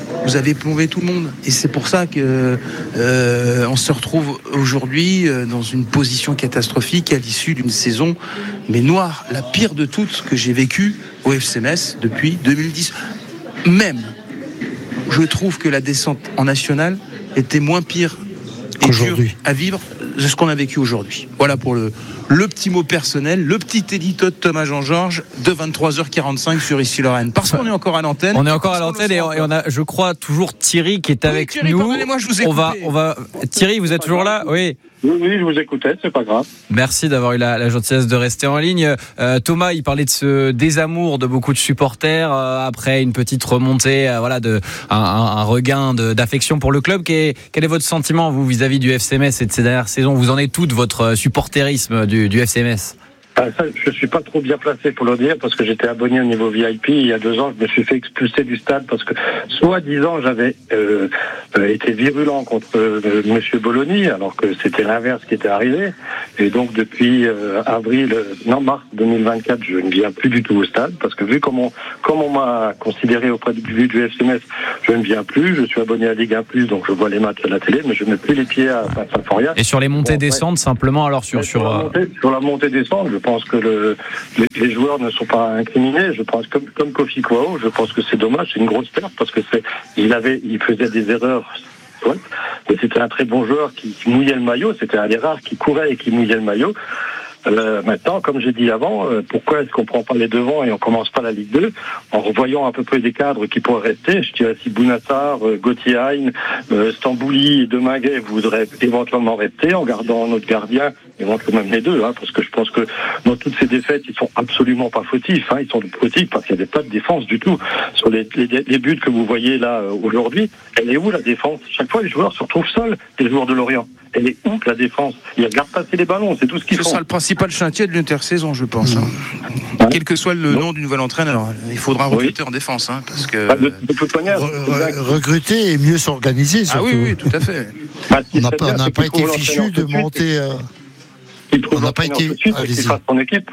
Et c'est pour ça que on se retrouve aujourd'hui dans une position catastrophique à l'issue d'une saison, mais noire, la pire de toutes que j'ai vécue au FC Metz depuis 2010. Même, je trouve que la descente en nationale était moins pire et dure à vivre de ce qu'on a vécu aujourd'hui. Voilà pour le petit mot personnel, le petit édito de Thomas Jean-Georges de 23h45 sur Ici Lorraine. Parce qu'on est encore à l'antenne. On est encore à l'antenne et on a, je crois, toujours Thierry qui est avec Thierry, nous. Pardonnez-moi, je vous écoute. Thierry, vous êtes toujours là? Oui. Oui, je vous écoutais, c'est pas grave. Merci d'avoir eu la gentillesse de rester en ligne. Thomas, il parlait de ce désamour de beaucoup de supporters après une petite remontée, un regain d'affection pour le club. Quel est votre sentiment, vous, vis-à-vis du FC Metz et de ces dernières saisons? Vous en êtes tout de votre supporterisme du FC Metz? Ça, je suis pas trop bien placé pour le dire parce que j'étais abonné au niveau VIP. Il y a 2 ans, je me suis fait expulser du stade parce que, soi-disant, j'avais été virulent contre Monsieur Bologna, alors que c'était l'inverse qui était arrivé. Et donc, depuis mars 2024, je ne viens plus du tout au stade parce que vu comment on m'a considéré auprès du FC Metz, je ne viens plus. Je suis abonné à Ligue 1+, donc je vois les matchs à la télé, mais je ne mets plus les pieds à Saint-Symphorien. Et sur les montées-descentes, simplement, alors sur la montée-descdescente, je pense que les joueurs ne sont pas incriminés. Je pense comme Kofi Kouao, je pense que c'est dommage, c'est une grosse perte parce que il faisait des erreurs. Ouais, mais c'était un très bon joueur qui mouillait le maillot. C'était un des rares qui courait et qui mouillait le maillot. Maintenant, comme j'ai dit avant, pourquoi est-ce qu'on prend pas les devants et on commence pas la Ligue 2 en revoyant à peu près des cadres qui pourraient rester? Je dirais si Bounassar, Gauthier Hein, Stambouli et Deminguet voudraient éventuellement rester en gardant notre gardien Ils montrent même les deux, parce que je pense que dans toutes ces défaites, ils sont absolument pas fautifs. Ils sont fautifs parce qu'il n'y avait pas de défense du tout. Sur les buts que vous voyez là aujourd'hui, elle est où la défense? Chaque fois, les joueurs se retrouvent seuls, les joueurs de Lorient. Elle est où la défense? Ils regardent passer les ballons, c'est tout ce qu'ils font. Ce sera le principal chantier de l'intersaison, je pense. Quel que soit le nom du nouvel entraîneur, il faudra recruter en défense, parce que de toute manière, recruter et mieux s'organiser. Surtout. Ah oui, tout à fait. On n'a pas été fichu de monter. On n'a pas été. Allez-y. Son équipe.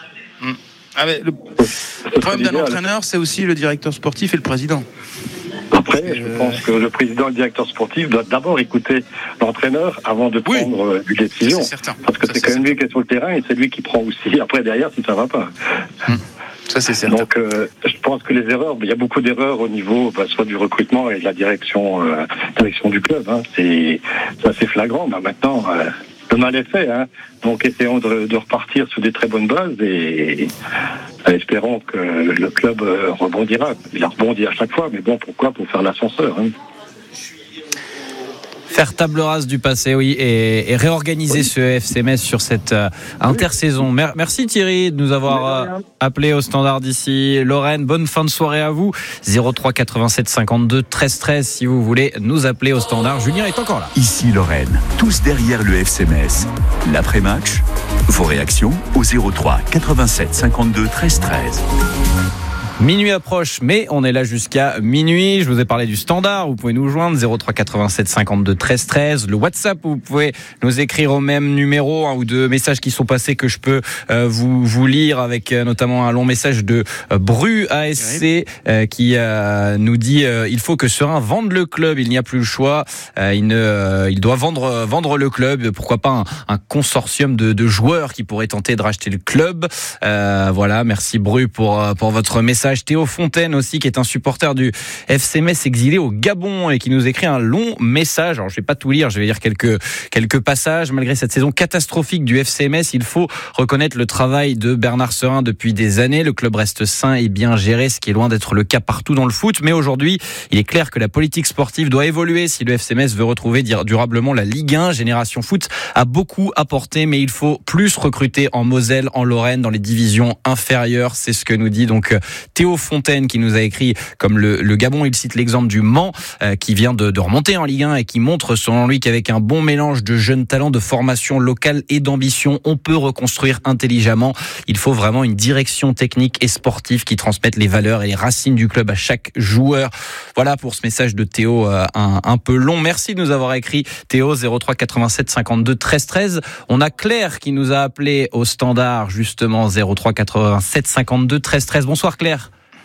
Le problème d'un entraîneur, c'est aussi le directeur sportif et le président. Après, je pense que le président et le directeur sportif doivent d'abord écouter l'entraîneur avant de prendre une décision. C'est certain. Parce que c'est quand même lui qui est sur le terrain et c'est lui qui prend aussi après derrière si ça va pas. Ça, c'est certain. Donc, je pense que les erreurs, il y a beaucoup d'erreurs au niveau soit du recrutement et de la direction du club. C'est assez flagrant. Maintenant, le mal est fait. Donc, essayons de repartir sur des très bonnes bases et espérons que le club rebondira. Il a rebondi à chaque fois, mais bon, pourquoi? Pour faire l'ascenseur. Faire table rase du passé, et réorganiser ce FC Metz sur cette intersaison. Merci Thierry de nous avoir appelé au standard d'ici. Lorraine, bonne fin de soirée à vous. 03 87 52 13 13 si vous voulez nous appeler au standard. Julien est encore là. Ici Lorraine, tous derrière le FC Metz. L'après-match, vos réactions au 03 87 52 13 13. Minuit approche, mais on est là jusqu'à minuit. Je vous ai parlé du standard. Vous pouvez nous joindre 03 87 52 13 13. Le WhatsApp, vous pouvez nous écrire au même numéro, ou deux messages qui sont passés que je peux vous lire, avec notamment un long message de Bru ASC qui nous dit il faut que Serein vende le club. Il n'y a plus le choix. Il doit vendre le club. Pourquoi pas un consortium de joueurs qui pourrait tenter de racheter le club. Voilà, merci Bru pour votre message. Théo Fontaine aussi, qui est un supporter du FC Metz exilé au Gabon et qui nous écrit un long message. Alors je vais pas tout lire, je vais lire quelques passages. Malgré cette saison catastrophique du FC Metz, il faut reconnaître le travail de Bernard Serein depuis des années. Le club reste sain et bien géré, ce qui est loin d'être le cas partout dans le foot. Mais aujourd'hui, il est clair que la politique sportive doit évoluer si le FC Metz veut retrouver durablement la Ligue 1. Génération Foot a beaucoup apporté, mais il faut plus recruter en Moselle, en Lorraine, dans les divisions inférieures. C'est ce que nous dit donc Théo Fontaine, qui nous a écrit comme le Gabon. Il cite l'exemple du Mans qui vient de remonter en Ligue 1 et qui montre selon lui qu'avec un bon mélange de jeunes talents, de formation locale et d'ambition, on peut reconstruire intelligemment. Il faut vraiment une direction technique et sportive qui transmette les valeurs et les racines du club à chaque joueur. Voilà pour ce message de Théo un peu long. Merci de nous avoir écrit, Théo. 03 87 52 13 13. On a Claire qui nous a appelé au standard, justement, 03 87 52 13 13. Bonsoir Claire.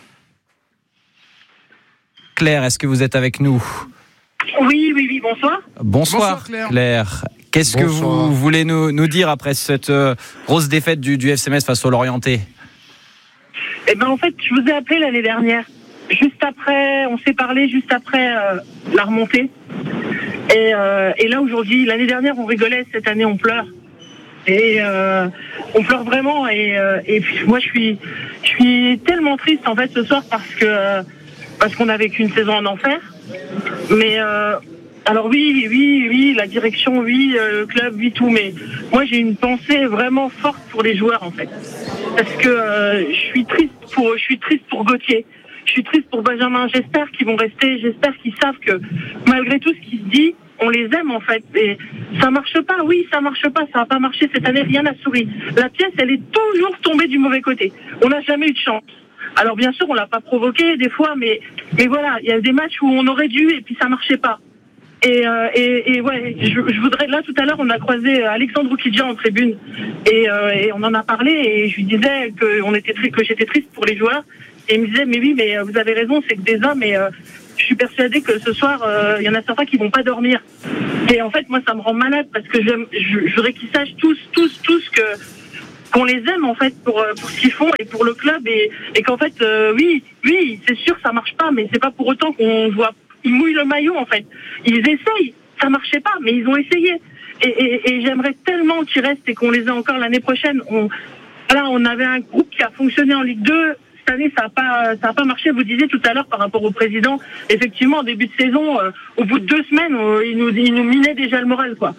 Claire, est-ce que vous êtes avec nous? Oui, bonsoir. Bonsoir Claire. Qu'est-ce que vous voulez nous dire après cette grosse défaite du FC Metz face au Lorientais? En fait, je vous ai appelé l'année dernière. Juste après, on s'est parlé juste après la remontée. Et là, aujourd'hui, l'année dernière, on rigolait. Cette année, on pleure. Et on pleure vraiment. Et puis, moi, je suis tellement triste, en fait, ce soir, parce qu'on a vécu une saison en enfer. Mais alors oui, la direction, le club, tout. Mais moi, j'ai une pensée vraiment forte pour les joueurs, en fait, parce que je suis triste pour Gauthier. Je suis triste pour Benjamin. J'espère qu'ils vont rester. J'espère qu'ils savent que malgré tout ce qui se dit, on les aime, en fait. Et ça marche pas. Oui, ça marche pas. Ça n'a pas marché cette année. Rien n'a souri. La pièce, elle est toujours tombée du mauvais côté. On n'a jamais eu de chance. Alors bien sûr, on l'a pas provoqué des fois, mais voilà, il y a des matchs où on aurait dû et puis ça marchait pas. Et ouais, je voudrais, là tout à l'heure, on a croisé Alexandre Oukidja en tribune et on en a parlé et je lui disais que j'étais triste pour les joueurs et il me disait mais vous avez raison, c'est que des hommes et je suis persuadée que ce soir il y en a certains qui vont pas dormir. Et en fait, moi ça me rend malade parce que je voudrais qu'ils sachent tous qu'on les aime, en fait, pour ce qu'ils font et pour le club et qu'en fait oui, c'est sûr ça marche pas, mais c'est pas pour autant qu'on voit, ils mouillent le maillot, en fait. Ils essayent, ça marchait pas, mais ils ont essayé et j'aimerais tellement qu'ils restent et qu'on les ait encore l'année prochaine. On avait un groupe qui a fonctionné en Ligue 2. Cette année, ça a pas marché. Vous disiez tout à l'heure par rapport au président, effectivement, en début de saison, au bout de 2 semaines, il nous minait déjà le moral, quoi.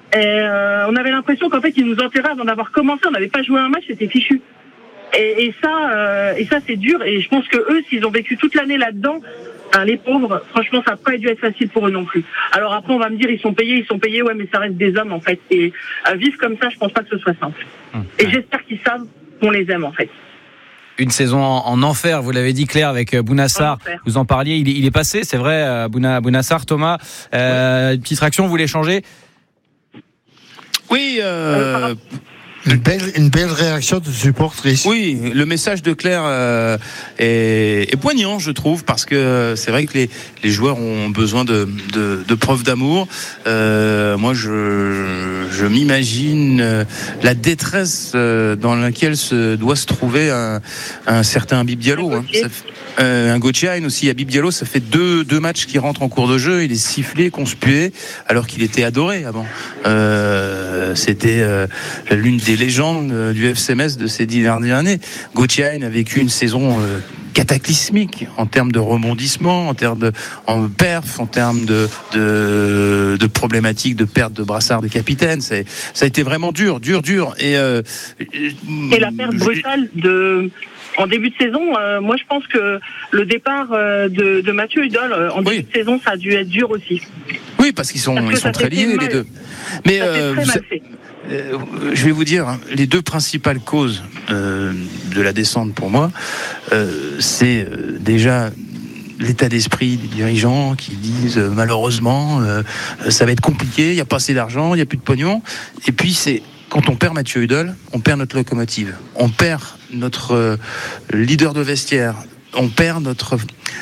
Et on avait l'impression qu'en fait, ils nous enterraient avant d'avoir commencé. On n'avait pas joué un match, c'était fichu. Et ça, c'est dur. Et je pense que eux, s'ils ont vécu toute l'année là-dedans, les pauvres, franchement, ça n'a pas dû être facile pour eux non plus. Alors après, on va me dire, ils sont payés, ouais, mais ça reste des hommes, en fait. Et vivre comme ça, je pense pas que ce soit simple. Et j'espère qu'ils savent qu'on les aime, en fait. Une saison en enfer, vous l'avez dit, Claire, avec Bounassar. Vous en parliez, il est passé, c'est vrai, Bounassar, Thomas. Une petite réaction, vous voulez changer? Oui, Une belle réaction de supportrice. Oui, le message de Claire est poignant, je trouve, parce que c'est vrai que les joueurs ont besoin de preuves d'amour. Moi, je m'imagine la détresse dans laquelle doit se trouver un certain Habib Diallo. Un Gauthier aussi. Habib Diallo, ça fait deux matchs qui rentrent en cours de jeu. Il est sifflé, conspué, alors qu'il était adoré avant. C'était l'une des légendes du FC Metz de ces 10 dernières années. Gauthier a vécu une saison cataclysmique en termes de rebondissement, en termes en perf, en termes de problématiques de perte de brassard de capitaine. Ça a été vraiment dur. Et la perte brutale en début de saison, moi je pense que le départ de Mathieu Hudol en début de saison, ça a dû être dur aussi. Oui, parce qu'ils sont très liés les deux. Mais je vais vous dire, les deux principales causes de la descente pour moi, c'est déjà l'état d'esprit des dirigeants qui disent malheureusement ça va être compliqué, il n'y a pas assez d'argent, il n'y a plus de pognon. Et puis c'est quand on perd Mathieu Hudol, on perd notre locomotive, on perd notre leader de vestiaire, on perd notre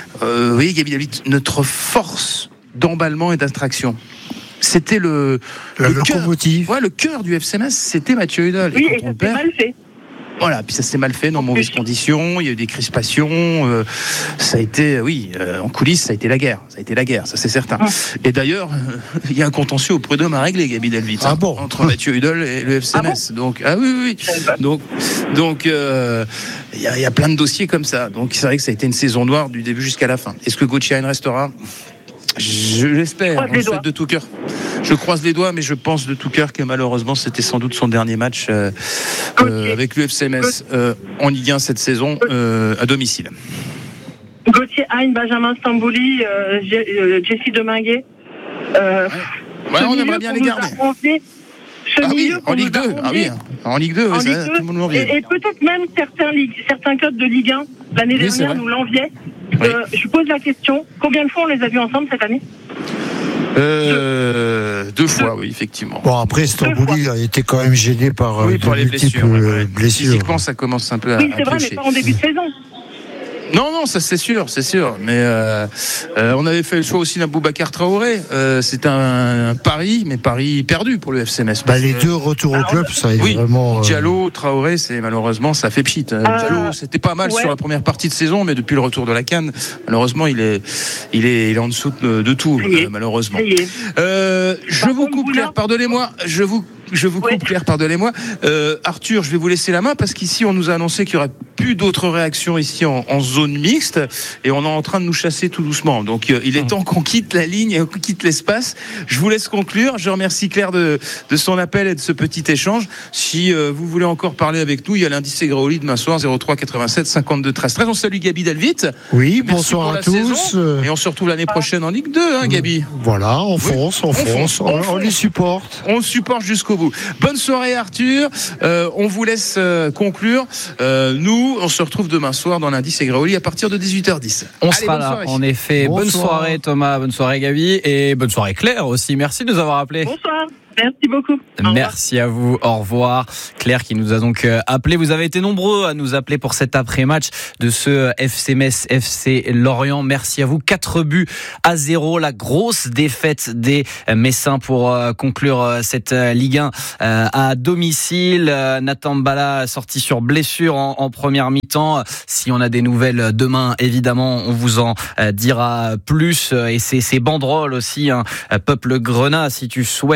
force d'emballement et d'attraction. C'était le locomotive. Le cœur du FC Metz, c'était Mathieu Hudol. Oui, et ça s'est mal fait. Voilà, puis ça s'est mal fait dans de mauvaises conditions, il y a eu des crispations, ça a été, en coulisses, ça a été la guerre, ça c'est certain. Et d'ailleurs, il y a un contentieux au prud'homme à régler, Gabi Delvit, entre Mathieu Hudol et le FC Metz. Donc, donc il y a plein de dossiers comme ça. Donc c'est vrai que ça a été une saison noire du début jusqu'à la fin. Est-ce que Gauthier restera ? Je l'espère, on le souhaite de tout cœur. Je croise les doigts, mais je pense de tout cœur que malheureusement c'était sans doute son dernier match avec l'UFC Metz en Ligue 1 cette saison à domicile. Gauthier Hein, Benjamin Stambouli, Jessie Deminguet. On aimerait bien les garder. En Ligue 2. En Ligue 2, tout le monde l'envie. Et peut-être même certains clubs de Ligue 1 l'année dernière nous l'enviaient. Je pose la question, combien de fois on les a vus ensemble cette année ? 2 fois, oui, effectivement. Bon, après, Stambouli a été quand même gêné par les blessures. Physiquement, ça commence un peu à c'est vrai, mais pas en début de saison. Non, ça c'est sûr. Mais on avait fait le choix aussi d'un Boubacar Traoré. C'est un pari, mais pari perdu pour le FC Metz. Les deux retours au club, ça est vraiment. Diallo, Traoré, c'est malheureusement ça fait pchit. Diallo, c'était pas mal sur la première partie de saison, mais depuis le retour de la CAN, malheureusement, il est en dessous de tout, malheureusement. Je vous coupe, Claire, pardonnez-moi. Je vous coupe, Claire, pardonnez-moi. Arthur, je vais vous laisser la main parce qu'ici, on nous a annoncé qu'il n'y aurait plus d'autres réactions ici en zone mixte et on est en train de nous chasser tout doucement. Donc, il est temps qu'on quitte la ligne et qu'on quitte l'espace. Je vous laisse conclure. Je remercie Claire de son appel et de ce petit échange. Si vous voulez encore parler avec nous, il y a l'indice Gréoli demain soir, 03 87 52 13 13. On salue Gabi Delvit. Oui, merci bonsoir à tous. Et on se retrouve l'année prochaine en Ligue 2, Gabi. Voilà, on fonce. On les supporte. On supporte jusqu'au bout. Bonne soirée, Arthur. On vous laisse conclure. Nous, on se retrouve demain soir dans l'indice Gréoli à partir de 18h10. On sera là, en effet. Bonsoir. Bonne soirée, Thomas. Bonne soirée, Gabi. Et bonne soirée, Claire aussi. Merci de nous avoir appelés. Bonsoir. Merci beaucoup. Merci à vous. Au revoir. Claire qui nous a donc appelé. Vous avez été nombreux à nous appeler pour cet après-match de ce FC Metz, FC Lorient. Merci à vous. 4-0. La grosse défaite des Messins pour conclure cette Ligue 1 à domicile. Nathan Mbala sorti sur blessure en première mi-temps. Si on a des nouvelles demain, évidemment, on vous en dira plus. Et c'est banderoles aussi, Peuple Grenat, si tu souhaites un changement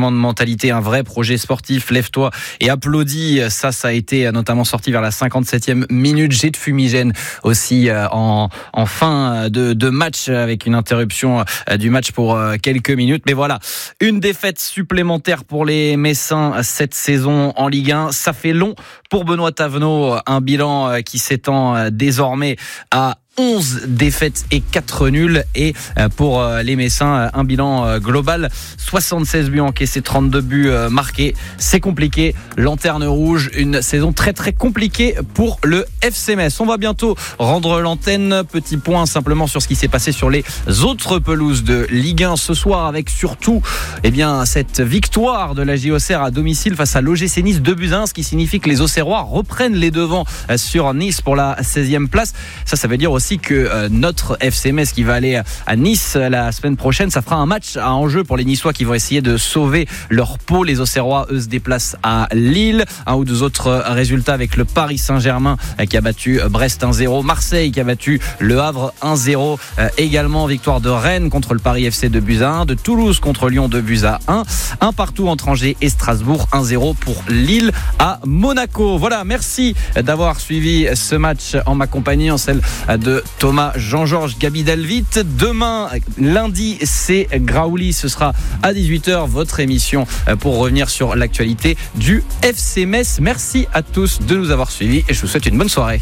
changement de mentalité, un vrai projet sportif. Lève-toi et applaudis. Ça a été notamment sorti vers la 57e minute. Jet de fumigène aussi en fin de match avec une interruption du match pour quelques minutes. Mais voilà, une défaite supplémentaire pour les Messins cette saison en Ligue 1. Ça fait long pour Benoît Thavenot, un bilan qui s'étend désormais à 11 défaites et 4 nuls. Et pour les Messins, un bilan global, 76 buts encaissés, 32 buts marqués. C'est compliqué. Lanterne rouge, une saison très très compliquée pour le FC Metz. On va bientôt rendre l'antenne. Petit point simplement sur ce qui s'est passé sur les autres pelouses de Ligue 1 ce soir, avec surtout cette victoire de la JOCR à domicile face à l'OGC Nice 2-1, ce qui signifie que les Auxerrois reprennent les devants sur Nice pour la 16e place. Ça veut dire aussi que notre FC Metz qui va aller à Nice la semaine prochaine, ça fera un match à enjeu pour les Niçois qui vont essayer de sauver leur peau. Les Auxerrois, eux, se déplacent à Lille. Un ou deux autres résultats avec le Paris Saint-Germain qui a battu Brest 1-0, Marseille qui a battu Le Havre 1-0, également victoire de Rennes contre le Paris FC 2-1, de Toulouse contre Lyon 2-1, un partout entre Angers et Strasbourg, 1-0 pour Lille à Monaco. Voilà, merci d'avoir suivi ce match en ma compagnie, en celle de Thomas, Jean-Georges, Gabi Delvit. Demain, lundi, c'est Graouli. Ce sera à 18h, votre émission pour revenir sur l'actualité du FC Metz. Merci à tous de nous avoir suivis et je vous souhaite une bonne soirée.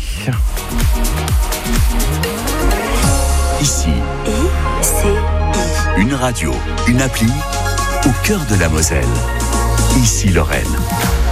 Ici, une radio, une appli au cœur de la Moselle. Ici Lorraine.